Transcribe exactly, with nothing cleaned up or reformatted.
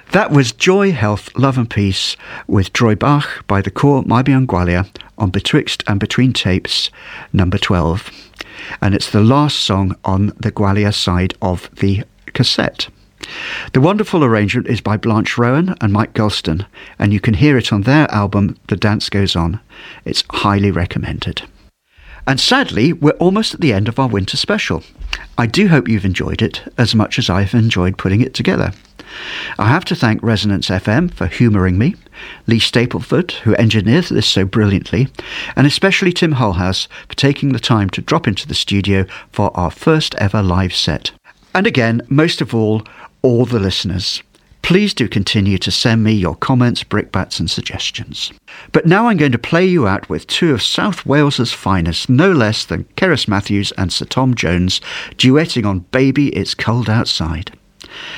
That was Joy, Health, Love and Peace with Droy Bach by the Cor Maibion Gwalia on Betwixt and Between Tapes, number twelve. And it's the last song on the Gwalia side of the cassette. The wonderful arrangement is by Blanche Rowan and Mike Gulston, and you can hear it on their album The Dance Goes On. It's highly recommended. And sadly, we're almost at the end of our winter special. I do hope you've enjoyed it as much as I've enjoyed putting it together. I have to thank Resonance F M for humouring me, Lee Stapleford, who engineered this so brilliantly, and especially Tim Holhouse for taking the time to drop into the studio for our first ever live set. And again, most of all, all the listeners. Please do continue to send me your comments, brickbats and suggestions. But now I'm going to play you out with two of South Wales's finest, no less than Cerys Matthews and Sir Tom Jones, duetting on Baby It's Cold Outside.